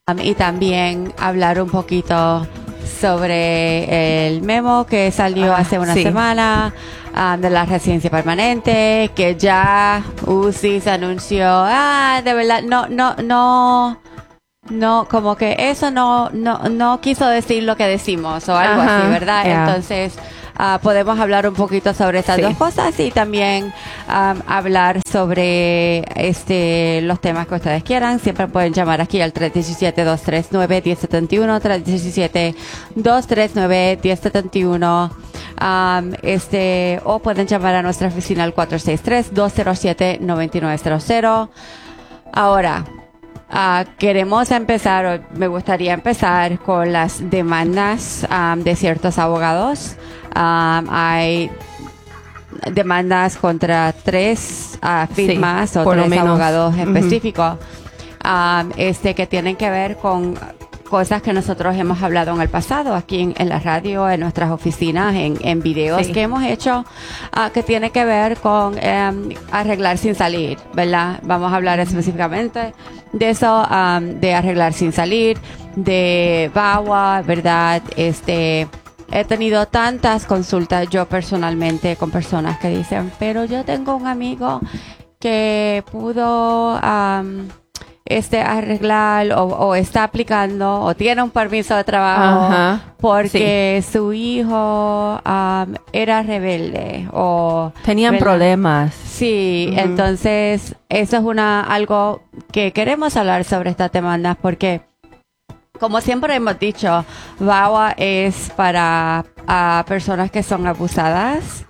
Y también hablar un poquito sobre el memo que salió hace una semana de la residencia permanente, que ya UCI se anunció, de verdad, no, como que eso no quiso decir lo que decimos o algo así, ¿verdad? Entonces, podemos hablar un poquito sobre estas dos cosas y también hablar sobre los temas que ustedes quieran. Siempre pueden llamar aquí al 317-239-1071, 317-239-1071. O pueden llamar a nuestra oficina al 463-207-9900. Ahora, queremos empezar, o me gustaría empezar con las demandas de ciertos abogados. Hay demandas contra 3 firmas o 3 abogados específicos que tienen que ver con cosas que nosotros hemos hablado en el pasado aquí en la radio, en nuestras oficinas, en videos que hemos hecho, que tiene que ver con arreglar sin salir, ¿verdad? Vamos a hablar específicamente de eso, de arreglar sin salir, de VAWA, ¿verdad? He tenido tantas consultas yo personalmente con personas que dicen, pero yo tengo un amigo que pudo arreglar o está aplicando o tiene un permiso de trabajo porque su hijo era rebelde o tenían problemas. Sí, entonces eso es algo que queremos hablar sobre estas demandas porque, como siempre hemos dicho, VAWA es para personas que son abusadas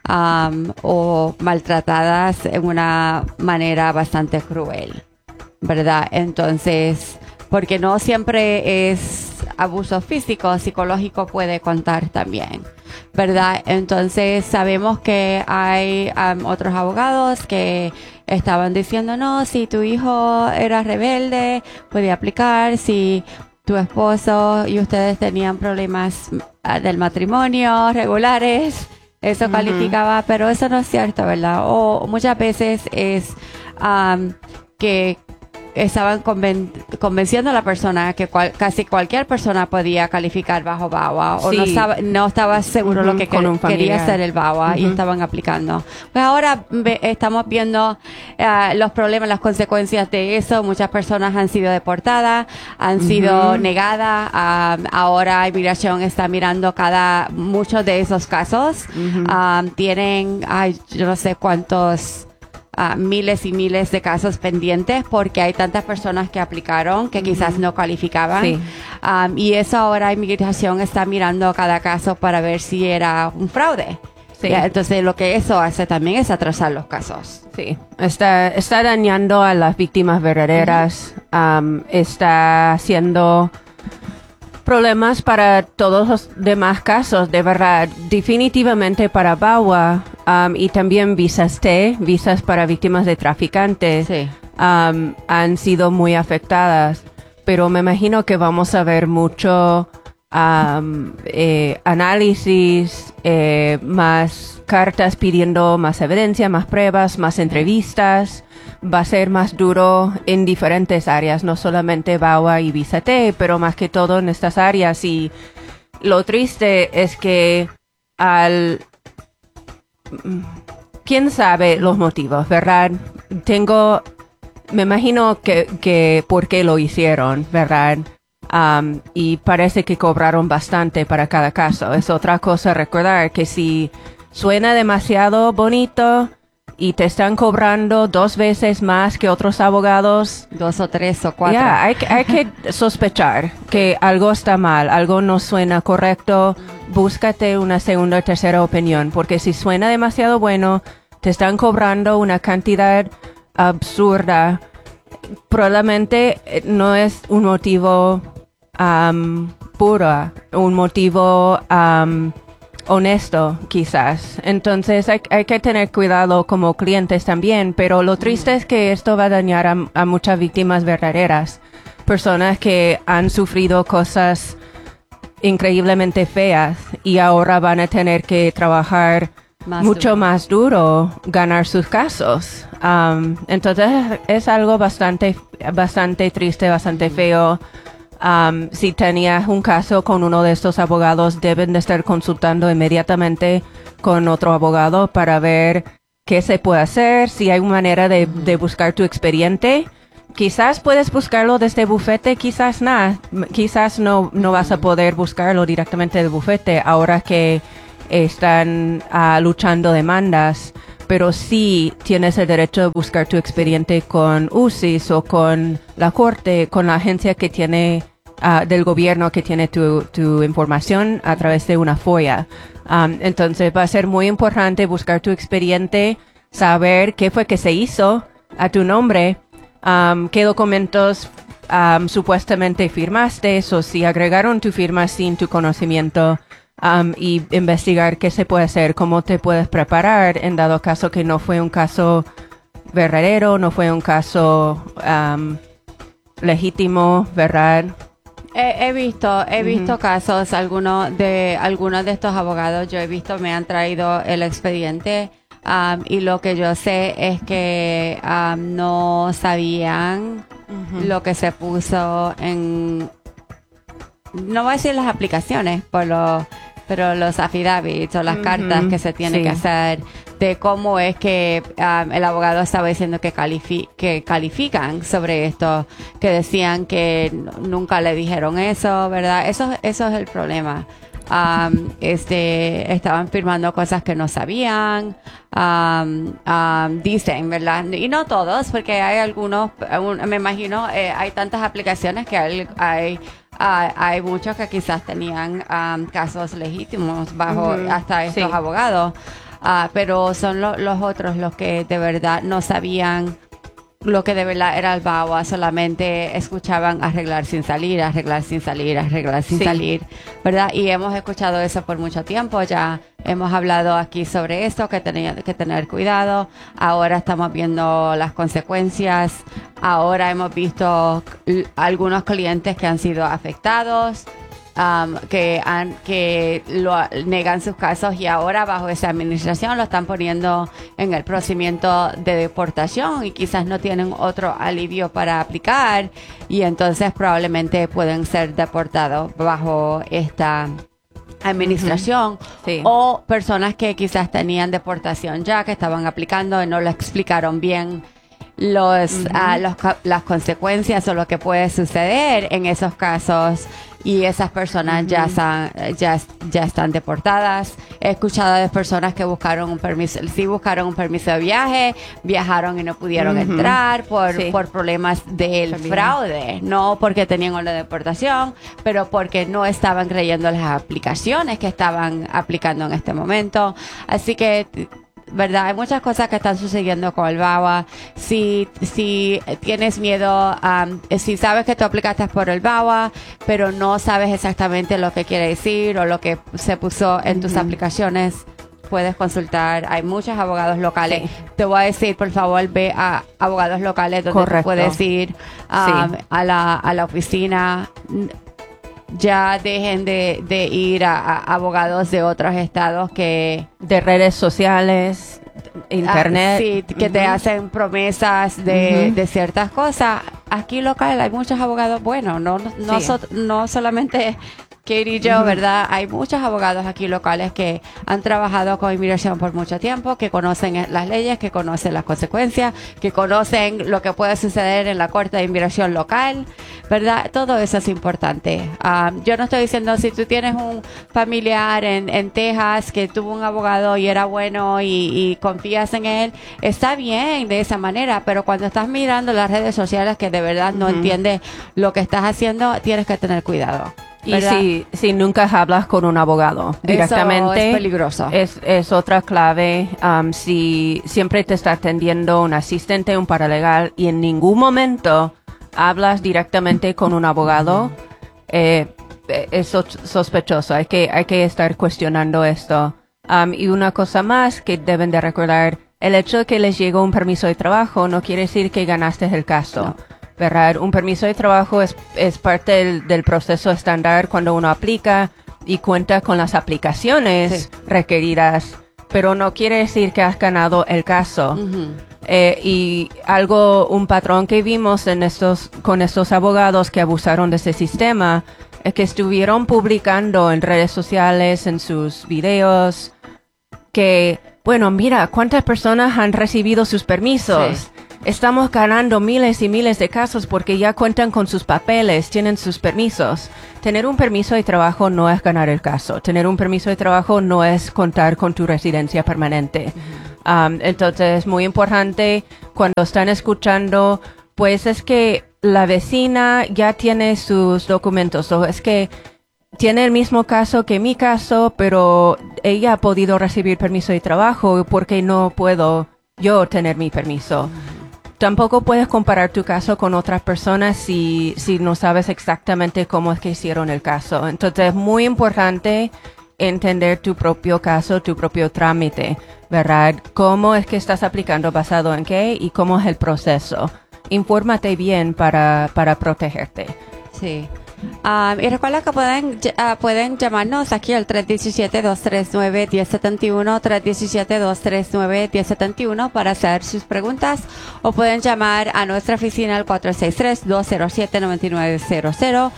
o maltratadas en una manera bastante cruel, ¿verdad? Entonces, porque no siempre es abuso físico, psicológico puede contar también, ¿verdad? Entonces, sabemos que hay otros abogados que estaban diciendo, no, si tu hijo era rebelde, podía aplicar, si tu esposo y ustedes tenían problemas del matrimonio regulares, eso calificaba, pero eso no es cierto, ¿verdad? O muchas veces es que estaban convenciendo a la persona que casi cualquier persona podía calificar bajo VAWA o no estaba seguro lo que quería hacer el VAWA y estaban aplicando. Pues ahora estamos viendo los problemas, las consecuencias de eso. Muchas personas han sido deportadas, han sido negadas. Ahora inmigración está mirando muchos de esos casos. Tienen, yo no sé cuántos miles y miles de casos pendientes porque hay tantas personas que aplicaron que quizás no calificaban. Y eso ahora inmigración está mirando cada caso para ver si era un fraude. Entonces lo que eso hace también es atrasar los casos. Está dañando a las víctimas verdaderas, está haciendo problemas para todos los demás casos, de verdad, definitivamente para VAWA, y también visas T, visas para víctimas de traficantes, han sido muy afectadas, pero me imagino que vamos a ver mucho análisis, más cartas pidiendo más evidencia, más pruebas, más entrevistas. Va a ser más duro en diferentes áreas, no solamente VAWA y visa T, pero más que todo en estas áreas. Y lo triste es que quién sabe los motivos, ¿verdad? Me imagino que por qué lo hicieron, ¿verdad? Y parece que cobraron bastante para cada caso. Es otra cosa recordar que si suena demasiado bonito y te están cobrando 2 veces más que otros abogados, 2 o 3 o 4. Hay que sospechar que algo está mal, algo no suena correcto. Búscate una segunda o tercera opinión, porque si suena demasiado bueno, te están cobrando una cantidad absurda. Probablemente no es un motivo puro, un motivo honesto, quizás. Entonces hay que tener cuidado como clientes también, pero lo triste es que esto va a dañar a muchas víctimas verdaderas, personas que han sufrido cosas increíblemente feas y ahora van a tener que trabajar mucho más duro, ganar sus casos. Entonces es algo bastante triste, bastante feo. Si tenías un caso con uno de estos abogados, deben de estar consultando inmediatamente con otro abogado para ver qué se puede hacer, si hay una manera de buscar tu expediente. Quizás puedes buscarlo desde el bufete, quizás quizás no vas a poder buscarlo directamente del bufete ahora que están luchando demandas, pero sí tienes el derecho de buscar tu expediente con UCIS o con la corte, con la agencia que tiene del gobierno que tiene tu información a través de una FOIA. Entonces va a ser muy importante buscar tu expediente, saber qué fue que se hizo a tu nombre, qué documentos supuestamente firmaste, o si agregaron tu firma sin tu conocimiento, y investigar qué se puede hacer, cómo te puedes preparar en dado caso que no fue un caso verdadero, no fue un caso legítimo, ¿verdad? He visto casos, algunos de estos abogados, yo he visto, me han traído el expediente, y lo que yo sé es que no sabían lo que se puso en, no voy a decir las aplicaciones, pero los affidavits o las cartas que se tienen que hacer, de cómo es que el abogado estaba diciendo que califican sobre esto, que decían que nunca le dijeron eso, ¿verdad? Eso es el problema. Estaban firmando cosas que no sabían, dicen, ¿verdad? Y no todos, porque hay algunos, me imagino, hay tantas aplicaciones que hay muchos que quizás tenían casos legítimos bajo hasta estos abogados, pero son los otros los que de verdad no sabían lo que de verdad era el VAWA, solamente escuchaban arreglar sin salir, ¿verdad? Y hemos escuchado eso por mucho tiempo, ya hemos hablado aquí sobre esto, que tenía que tener cuidado, ahora estamos viendo las consecuencias, ahora hemos visto algunos clientes que han sido afectados, que negan sus casos, y ahora bajo esa administración lo están poniendo en el procedimiento de deportación y quizás no tienen otro alivio para aplicar, y entonces probablemente pueden ser deportados bajo esta administración, o personas que quizás tenían deportación ya, que estaban aplicando y no lo explicaron bien las consecuencias o lo que puede suceder en esos casos, y esas personas ya están deportadas. He escuchado de personas que buscaron un permiso de viaje, viajaron y no pudieron entrar por problemas del fraude, no porque tenían una deportación, pero porque no estaban creyendo las aplicaciones que estaban aplicando en este momento. Así que, ¿verdad? Hay muchas cosas que están sucediendo con el VAWA. Si tienes miedo, si sabes que tú aplicaste por el VAWA, pero no sabes exactamente lo que quiere decir o lo que se puso en tus aplicaciones, puedes consultar. Hay muchos abogados locales. Te voy a decir, por favor, ve a abogados locales donde tú puedes ir a la oficina. Ya dejen de ir a abogados de otros estados de redes sociales, internet. Que te hacen promesas de ciertas cosas. Aquí local hay muchos abogados buenos, no solamente Katie y yo, ¿verdad? Hay muchos abogados aquí locales que han trabajado con inmigración por mucho tiempo, que conocen las leyes, que conocen las consecuencias, que conocen lo que puede suceder en la corte de inmigración local, ¿verdad? Todo eso es importante. Yo no estoy diciendo, si tú tienes un familiar en Texas que tuvo un abogado y era bueno y confías en él, está bien de esa manera, pero cuando estás mirando las redes sociales que de verdad no entiendes lo que estás haciendo, tienes que tener cuidado. ¿verdad? Y si nunca hablas con un abogado directamente, eso es peligroso. Es otra clave. Si siempre te está atendiendo un asistente, un paralegal, y en ningún momento hablas directamente con un abogado, es sospechoso. Hay que estar cuestionando esto. Y una cosa más que deben de recordar, el hecho de que les llegó un permiso de trabajo no quiere decir que ganaste el caso. No. ¿Verdad? Un permiso de trabajo es parte del proceso estándar cuando uno aplica y cuenta con las aplicaciones requeridas, pero no quiere decir que has ganado el caso. Y un patrón que vimos con estos abogados que abusaron de ese sistema es que estuvieron publicando en redes sociales, en sus videos, que, bueno, mira, ¿cuántas personas han recibido sus permisos? Sí. Estamos ganando miles y miles de casos porque ya cuentan con sus papeles, tienen sus permisos. Tener un permiso de trabajo no es ganar el caso. Tener un permiso de trabajo no es contar con tu residencia permanente. Entonces, es muy importante cuando están escuchando, pues es que la vecina ya tiene sus documentos, o es que tiene el mismo caso que mi caso, pero ella ha podido recibir permiso de trabajo porque no puedo yo tener mi permiso. Tampoco puedes comparar tu caso con otras personas si no sabes exactamente cómo es que hicieron el caso. Entonces es muy importante entender tu propio caso, tu propio trámite, ¿verdad? ¿Cómo es que estás aplicando, basado en qué y cómo es el proceso? Infórmate bien para protegerte. Sí. Y recuerda que pueden llamarnos aquí al 317-239-1071, 317-239-1071 para hacer sus preguntas, o pueden llamar a nuestra oficina al 463-207-9900,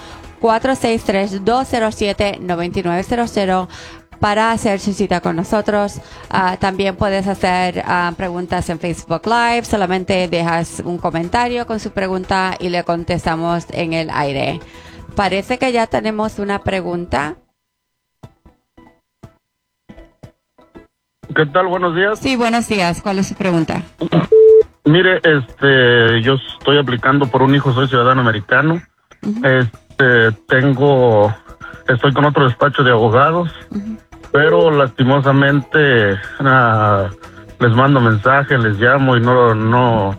463-207-9900 para hacer su cita con nosotros. También puedes hacer preguntas en Facebook Live. Solamente dejas un comentario con su pregunta y le contestamos en el aire. Parece que ya tenemos una pregunta. ¿Qué tal? Buenos días. Sí, buenos días. ¿Cuál es su pregunta? Mire, yo estoy aplicando por un hijo, soy ciudadano americano. Uh-huh. Estoy con otro despacho de abogados, uh-huh, pero lastimosamente les mando mensajes, les llamo y no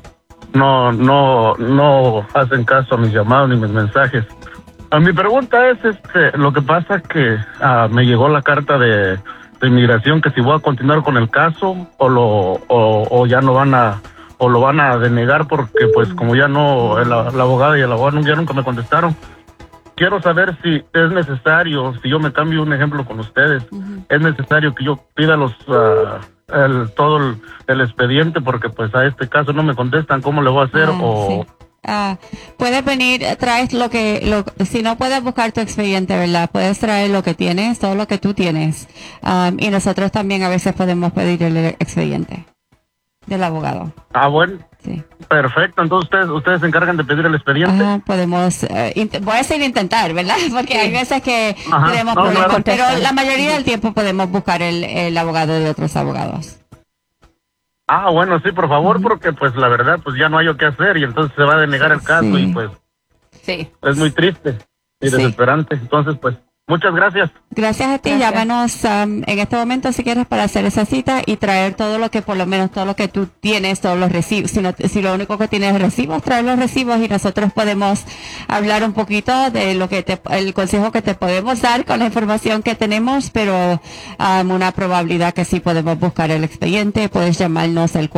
hacen caso a mis llamados ni mis mensajes. Mi pregunta es, lo que pasa es que me llegó la carta de inmigración que si voy a continuar con el caso o ya no lo van a denegar, porque pues como ya no, la abogada y el abogado ya nunca me contestaron. Quiero saber si es necesario, si yo me cambio un ejemplo con ustedes, uh-huh, es necesario que yo pida todo el expediente, porque pues a este caso no me contestan. ¿Cómo le voy a hacer? Sí. Puedes venir, traes si no puedes buscar tu expediente, ¿verdad? Puedes traer lo que tienes, todo lo que tú tienes. Y nosotros también a veces podemos pedir el expediente del abogado. Bueno. Sí. Perfecto. Entonces ustedes se encargan de pedir el expediente. Podemos, voy a decir intentar, ¿verdad? Porque sí, hay veces que tenemos problemas, claro, pero la mayoría del tiempo podemos buscar el abogado de otros abogados. Bueno, sí, por favor, uh-huh, porque pues la verdad pues ya no hay qué hacer y entonces se va a denegar el caso, sí, y pues sí, es muy triste y desesperante. Entonces pues muchas gracias. Gracias a ti. Gracias. Llámanos en este momento si quieres para hacer esa cita y traer todo lo que, por lo menos todo lo que tú tienes, todos los recibos. Si lo único que tienes es recibos, traer los recibos y nosotros podemos hablar un poquito de el consejo que te podemos dar con la información que tenemos, pero una probabilidad que sí podemos buscar el expediente. Puedes llamarnos al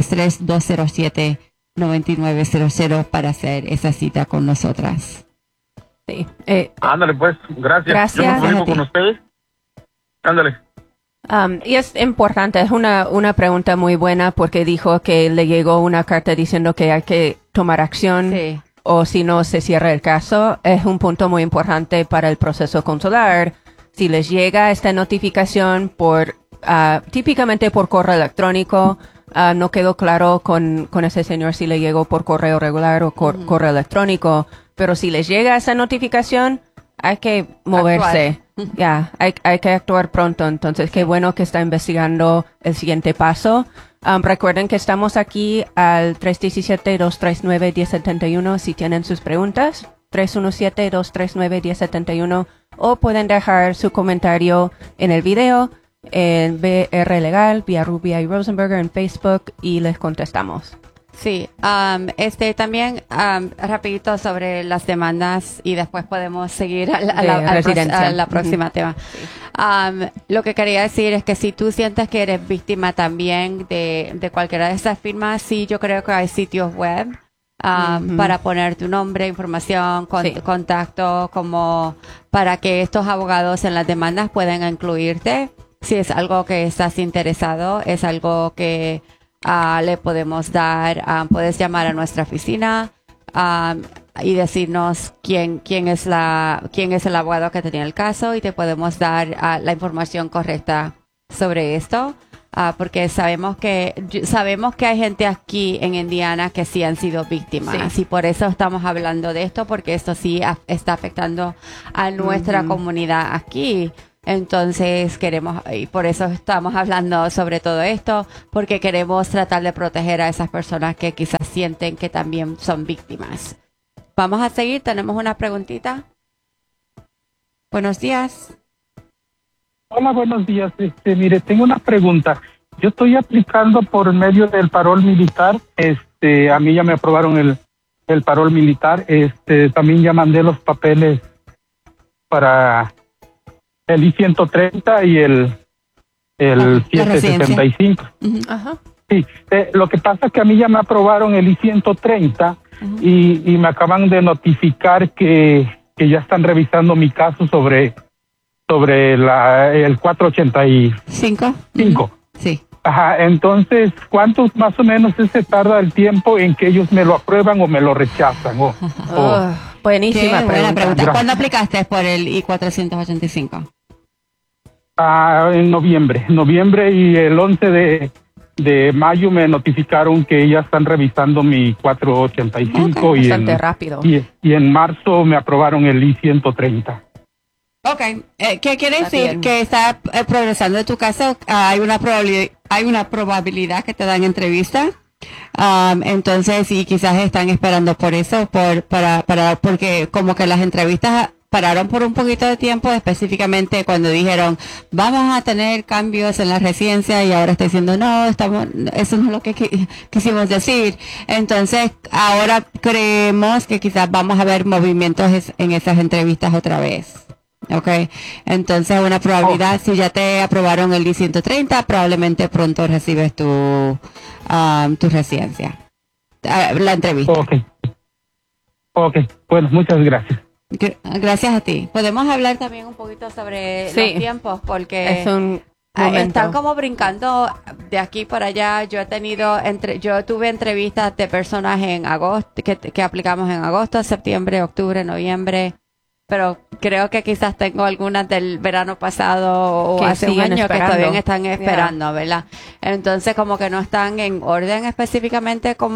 463-207-9900 para hacer esa cita con nosotras. Sí. Ándale pues, gracias. Yo me comunico con ustedes. Ándale. Y es importante, es una pregunta muy buena, porque dijo que le llegó una carta diciendo que hay que tomar acción, sí, o si no se cierra el caso. Es un punto muy importante para el proceso consular. Si les llega esta notificación típicamente por correo electrónico, no quedó claro con ese señor si le llegó por correo regular o correo electrónico. Pero si les llega esa notificación, hay que moverse. Hay que actuar pronto. Entonces, qué bueno que está investigando el siguiente paso. Recuerden que estamos aquí al 317-239-1071 si tienen sus preguntas. 317-239-1071, o pueden dejar su comentario en el video en BR Legal, vía Rubia y Rosenberger en Facebook, y les contestamos. Sí, también rapidito sobre las demandas y después podemos seguir a la próxima tema. Sí. Lo que quería decir es que si tú sientes que eres víctima también de cualquiera de estas firmas, sí, yo creo que hay sitios web para poner tu nombre, información, contacto, como para que estos abogados en las demandas puedan incluirte. Si es algo que estás interesado, es algo que le podemos dar, puedes llamar a nuestra oficina y decirnos quién es el abogado que tenía el caso, y te podemos dar la información correcta sobre esto. Porque sabemos que hay gente aquí en Indiana que sí han sido víctimas, y por eso estamos hablando de esto, porque esto sí está afectando a nuestra comunidad aquí. Entonces y por eso estamos hablando sobre todo esto, porque queremos tratar de proteger a esas personas que quizás sienten que también son víctimas. Vamos a seguir, tenemos una preguntita. Buenos días. Hola, buenos días. Mire, tengo una pregunta. Yo estoy aplicando por medio del parol militar. A mí ya me aprobaron el parol militar. También ya mandé los papeles para el I-130 y el 775. Ajá. Sí, lo que pasa es que a mí ya me aprobaron el I-130 y me acaban de notificar que ya están revisando mi caso sobre el 485. Sí. Ajá, entonces, ¿cuánto más o menos se tarda el tiempo en que ellos me lo aprueban o me lo rechazan? Buenísima buena pregunta. Gracias. ¿Cuándo aplicaste por el I-485? En noviembre, y el 11 de mayo me notificaron que ya están revisando mi 485 bastante rápido. Y en marzo me aprobaron el I-130. Okay, ¿qué quiere Está decir? bien. Que está progresando en tu caso. Hay una probabilidad que te dan entrevista. Entonces, y quizás están esperando por eso, porque como que las entrevistas pararon por un poquito de tiempo, específicamente cuando dijeron vamos a tener cambios en la residencia, y ahora está diciendo no, eso no es lo que quisimos decir. Entonces, ahora creemos que quizás vamos a ver movimientos en esas entrevistas otra vez. Okay, entonces una probabilidad, si ya te aprobaron el I-130, probablemente pronto recibes tu residencia, la entrevista. Okay, bueno, muchas gracias. Gracias a ti. Podemos hablar también un poquito sobre los tiempos, porque es un momento. están como brincando de aquí para allá. Yo tuve entrevistas de personas en agosto, que aplicamos en agosto, septiembre, octubre, noviembre. Pero creo que quizás tengo algunas del verano pasado o que hace un año esperando. que todavía están esperando, ¿verdad? Entonces, como que no están en orden específicamente como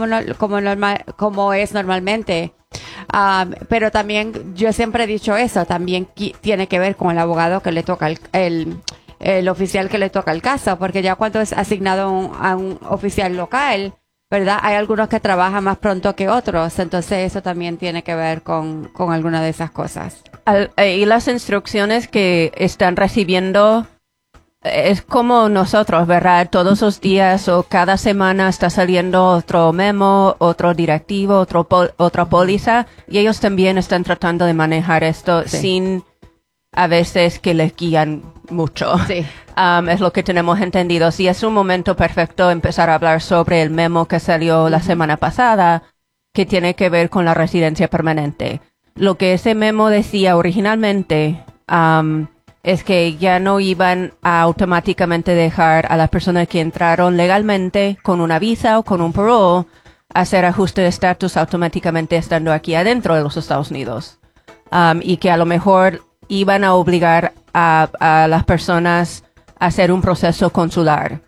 es normalmente. Pero también, yo siempre he dicho eso, también tiene que ver con el abogado que le toca el oficial que le toca el caso, porque ya cuando es asignado a un oficial local, ¿verdad? Hay algunos que trabajan más pronto que otros, entonces eso también tiene que ver con alguna de esas cosas. Y las instrucciones que están recibiendo es como nosotros, ¿verdad? Todos los días o cada semana está saliendo otro memo, otro directivo, otra póliza, y ellos también están tratando de manejar esto sin a veces que les guían mucho. Sí. Es lo que tenemos entendido. Sí, es un momento perfecto empezar a hablar sobre el memo que salió la semana pasada, que tiene que ver con la residencia permanente. Lo que ese memo decía originalmente es que ya no iban a automáticamente dejar a las personas que entraron legalmente con una visa o con un parole hacer ajuste de estatus automáticamente estando aquí adentro de los Estados Unidos. Y que a lo mejor iban a obligar a las personas a hacer un proceso consular.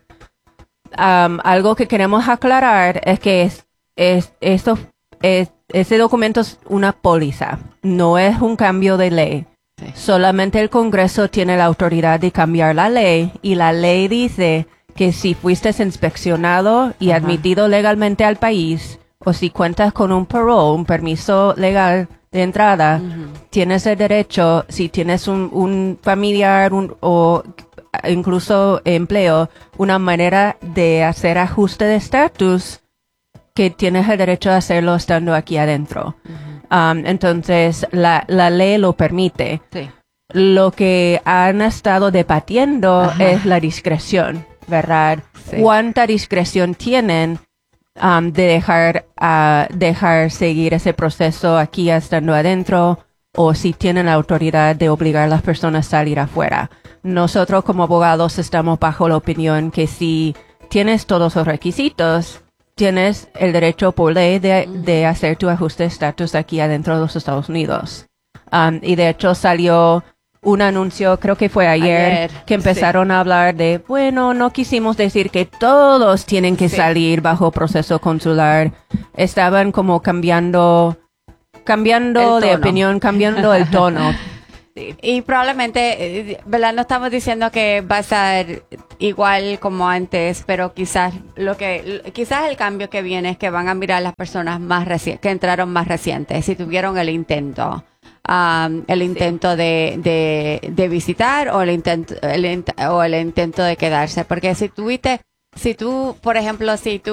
Algo que queremos aclarar es que ese documento es una póliza, no es un cambio de ley. Sí. Solamente el Congreso tiene la autoridad de cambiar la ley, y la ley dice que si fuiste inspeccionado y admitido legalmente al país, o si cuentas con un parole, un permiso legal de entrada, tienes el derecho, si tienes un familiar o incluso empleo, una manera de hacer ajuste de estatus, que tienes el derecho de hacerlo estando aquí adentro. Entonces, la ley lo permite. Sí. Lo que han estado debatiendo es la discreción, ¿verdad? Sí. ¿Cuánta discreción tienen de dejar seguir ese proceso aquí estando adentro, o si tienen la autoridad de obligar a las personas a salir afuera? Nosotros como abogados estamos bajo la opinión que si tienes todos los requisitos, tienes el derecho por ley de hacer tu ajuste de estatus aquí adentro de los Estados Unidos. Y de hecho salió un anuncio, creo que fue ayer que empezaron a hablar de, bueno, no quisimos decir que todos tienen que salir bajo proceso consular. Estaban como cambiando de opinión, cambiando el tono. Sí. Y probablemente, ¿verdad? No estamos diciendo que va a ser igual como antes, pero quizás el cambio que viene es que van a mirar las personas más recientes, que entraron más recientes, si tuvieron el intento. De visitar o el intento de quedarse, porque si tú, por ejemplo,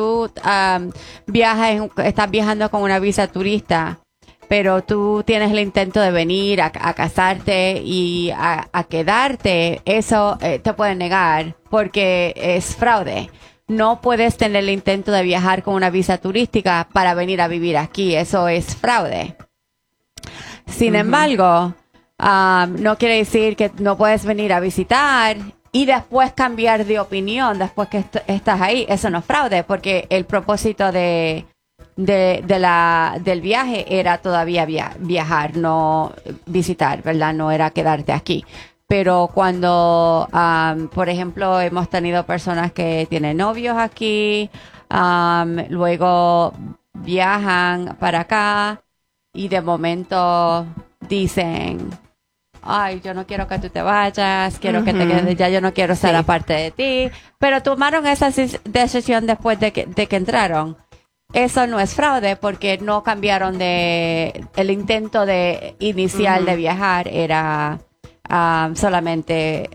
estás viajando con una visa turista, pero tú tienes el intento de venir a casarte y a quedarte, eso te pueden negar porque es fraude. No puedes tener el intento de viajar con una visa turística para venir a vivir aquí, eso es fraude. Sin embargo, no quiere decir que no puedes venir a visitar y después cambiar de opinión después que estás ahí. Eso no es fraude, porque el propósito del viaje era todavía viajar, no visitar, ¿verdad? No era quedarte aquí. Pero cuando, por ejemplo, hemos tenido personas que tienen novios aquí, luego viajan para acá, y de momento dicen, ay, yo no quiero que tú te vayas, quiero que te quedes, ya yo no quiero ser aparte de ti. Pero tomaron esa decisión después de que entraron. Eso no es fraude porque no cambiaron el intento inicial de viajar era solamente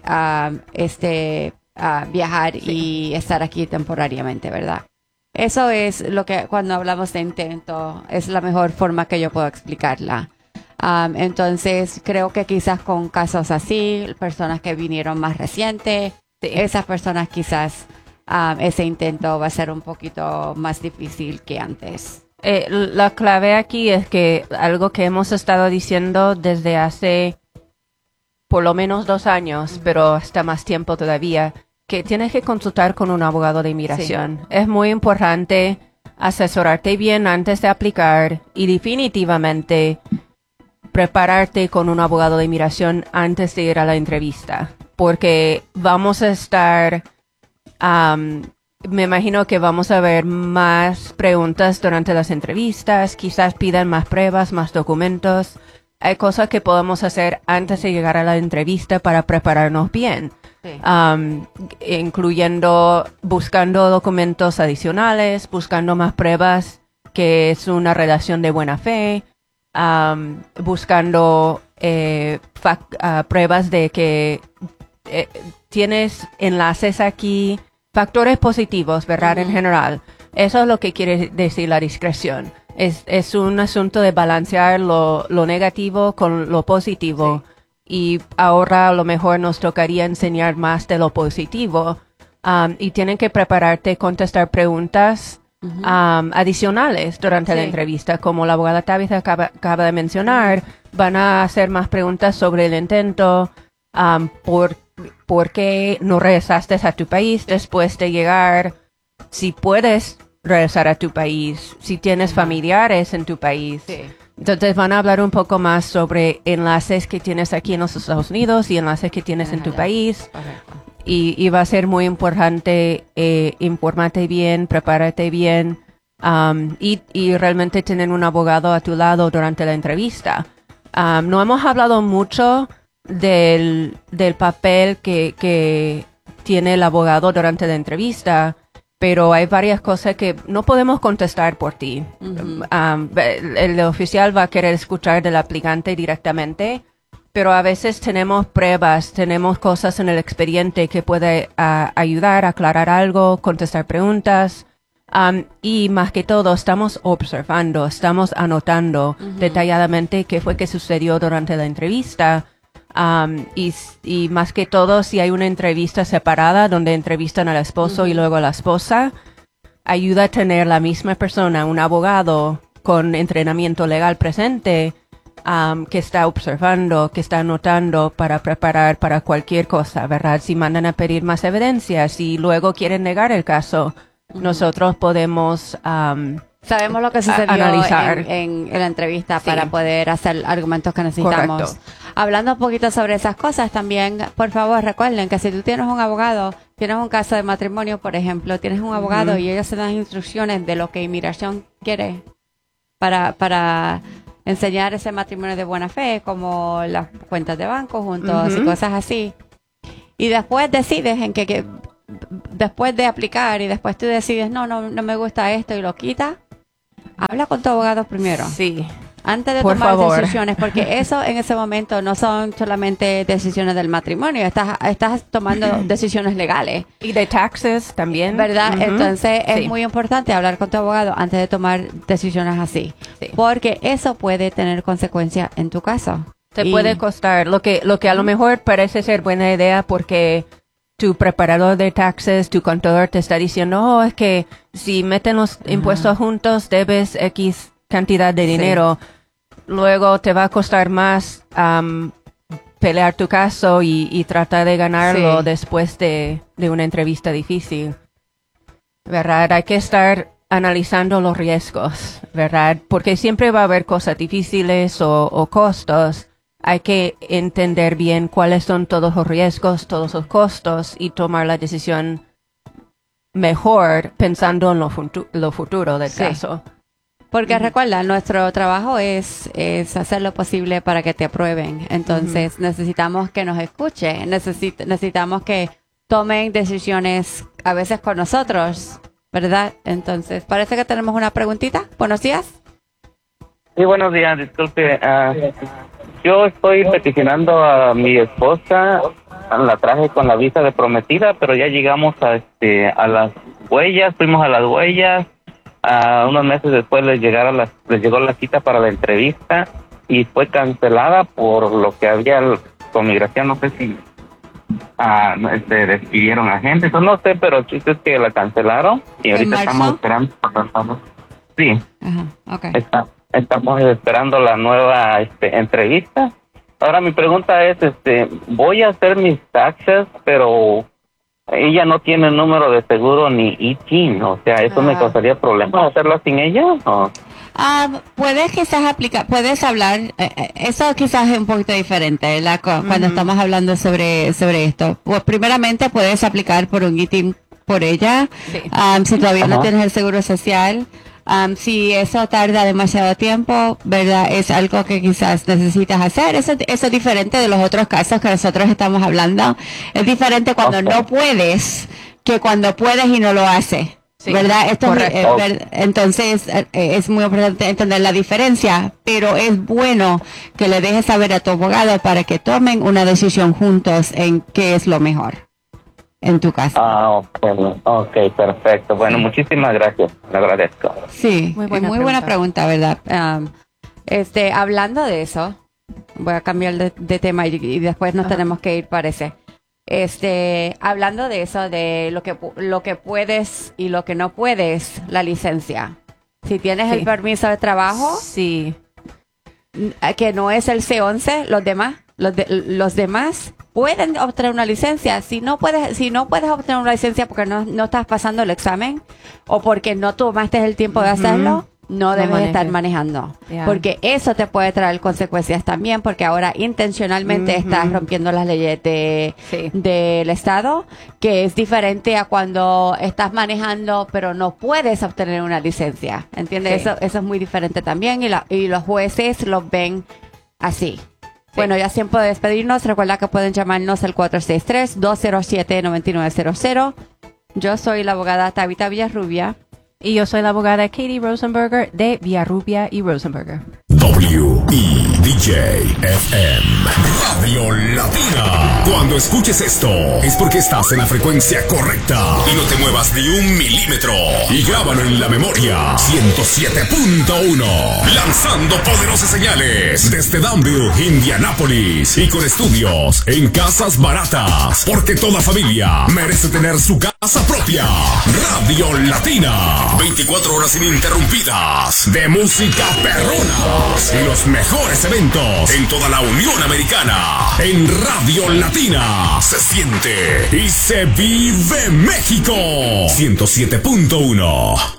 viajar y estar aquí temporariamente, ¿verdad? Eso es lo que cuando hablamos de intento es la mejor forma que yo puedo explicarla. Entonces creo que quizás con casos así, personas que vinieron más recientes, esas personas quizás ese intento va a ser un poquito más difícil que antes. La clave aquí es que algo que hemos estado diciendo desde hace por lo menos 2 años, pero hasta más tiempo todavía, que tienes que consultar con un abogado de inmigración. Sí. Es muy importante asesorarte bien antes de aplicar y definitivamente prepararte con un abogado de inmigración antes de ir a la entrevista, porque vamos a estar, me imagino que vamos a ver más preguntas durante las entrevistas, quizás pidan más pruebas, más documentos. Hay cosas que podemos hacer antes de llegar a la entrevista para prepararnos bien. Sí. Incluyendo buscando documentos adicionales, buscando más pruebas que es una relación de buena fe, buscando pruebas de que tienes enlaces aquí, factores positivos, ¿verdad? En general. Eso es lo que quiere decir la discreción. Es un asunto de balancear lo negativo con lo positivo. Sí. Y ahora a lo mejor nos tocaría enseñar más de lo positivo. Y tienen que prepararte a contestar preguntas adicionales durante la entrevista. Como la abogada Tabitha acaba de mencionar, van a hacer más preguntas sobre el intento, por qué no regresaste a tu país después de llegar, si puedes regresar a tu país, si tienes familiares en tu país. Sí. Entonces van a hablar un poco más sobre enlaces que tienes aquí en los Estados Unidos y enlaces que tienes en tu país. Y va a ser muy importante informarte bien, prepárate bien y realmente tener un abogado a tu lado durante la entrevista. No hemos hablado mucho del papel que tiene el abogado durante la entrevista, pero hay varias cosas que no podemos contestar por ti. El oficial va a querer escuchar del aplicante directamente, pero a veces tenemos pruebas, tenemos cosas en el expediente que puede ayudar a aclarar algo, contestar preguntas, y más que todo estamos observando, estamos anotando detalladamente qué fue que sucedió durante la entrevista. Y más que todo, si hay una entrevista separada donde entrevistan al esposo y luego a la esposa, ayuda a tener la misma persona, un abogado con entrenamiento legal presente que está observando, que está anotando para preparar para cualquier cosa, ¿verdad? Si mandan a pedir más evidencias y luego quieren negar el caso, nosotros podemos sabemos lo que sucedió analizar en la entrevista para poder hacer argumentos que necesitamos. Correcto. Hablando un poquito sobre esas cosas también, por favor recuerden que si tú tienes un abogado, tienes un caso de matrimonio, por ejemplo, tienes un abogado y ellos se dan instrucciones de lo que inmigración quiere para enseñar ese matrimonio de buena fe, como las cuentas de banco juntos y cosas así. Y después decides después de aplicar y después tú decides, no me gusta esto y lo quitas, habla con tu abogado primero. Sí. Antes de Por tomar favor. decisiones, porque eso en ese momento no son solamente decisiones del matrimonio, estás tomando decisiones legales. Y de taxes también. ¿Verdad? Entonces Sí. es muy importante hablar con tu abogado antes de tomar decisiones así, Sí. porque eso puede tener consecuencias en tu caso. Te Y- puede costar lo que a lo mejor parece ser buena idea porque tu preparador de taxes, tu contador te está diciendo, es que si meten los impuestos juntos debes X cantidad de dinero. Luego te va a costar más pelear tu caso y tratar de ganarlo después de una entrevista difícil. ¿Verdad? Hay que estar analizando los riesgos, ¿verdad? Porque siempre va a haber cosas difíciles o costos. Hay que entender bien cuáles son todos los riesgos, todos los costos y tomar la decisión mejor pensando en lo futuro del caso. Porque recuerda, nuestro trabajo es hacer lo posible para que te aprueben. Entonces necesitamos que nos escuchen, necesitamos que tomen decisiones a veces con nosotros, ¿verdad? Entonces, parece que tenemos una preguntita. Buenos días. Sí, buenos días, disculpe. Yo estoy peticionando a mi esposa, la traje con la visa de prometida, pero ya llegamos a las huellas, fuimos a las huellas. Unos meses después les llegó la cita para la entrevista y fue cancelada por lo que había con migración. No sé si despidieron a gente, eso no sé, pero el chiste es que la cancelaron y ahorita estamos esperando. Sí. Ajá, okay. Estamos esperando la nueva entrevista. Ahora mi pregunta es, voy a hacer mis taxes, pero ella no tiene número de seguro ni ITIN, o sea, ¿eso me causaría problemas hacerlo sin ella? ¿O? Puedes quizás puedes hablar, eso quizás es un poquito diferente, ¿verdad? Cuando estamos hablando sobre esto. Pues primeramente puedes aplicar por un ITIN por ella, si todavía no tienes el seguro social. Si eso tarda demasiado tiempo, ¿verdad? Es algo que quizás necesitas hacer. Eso es diferente de los otros casos que nosotros estamos hablando. Es diferente cuando no puedes que cuando puedes y no lo haces. Sí, ¿verdad? Entonces es muy importante entender la diferencia, pero es bueno que le dejes saber a tu abogado para que tomen una decisión juntos en qué es lo mejor en tu caso. Ok, perfecto. Bueno, muchísimas gracias, le agradezco. Sí, muy buena pregunta, ¿verdad? Hablando de eso, voy a cambiar de tema y después nos tenemos que ir, parece. Hablando de eso, de lo que puedes y lo que no puedes, la licencia. Si tienes el permiso de trabajo, que no es el C11, los demás pueden obtener una licencia. Si no puedes obtener una licencia porque no estás pasando el examen o porque no tomaste el tiempo de hacerlo, no debes estar manejando. Porque eso te puede traer consecuencias también, porque ahora intencionalmente estás rompiendo las leyes del Estado, que es diferente a cuando estás manejando pero no puedes obtener una licencia. ¿Entiendes? Eso es muy diferente también y los jueces lo ven así. Bueno, ya es tiempo de despedirnos. Recuerda que pueden llamarnos al 463-207-9900. Yo soy la abogada Tabitha Villarrubia. Y yo soy la abogada Katie Rosenberger de Villarrubia y Rosenberger. WIDJ-FM Radio Latina. Cuando escuches esto, es porque estás en la frecuencia correcta. Y no te muevas ni un milímetro. Y grábalo en la memoria. 107.1. Lanzando poderosas señales. Desde Danville, Indianápolis. Y con estudios en casas baratas. Porque toda familia merece tener su casa propia. Radio Latina. 24 horas ininterrumpidas. De música perrona. Y los mejores mejores eventos en toda la Unión Americana. En Radio Latina se siente y se vive México. 107.1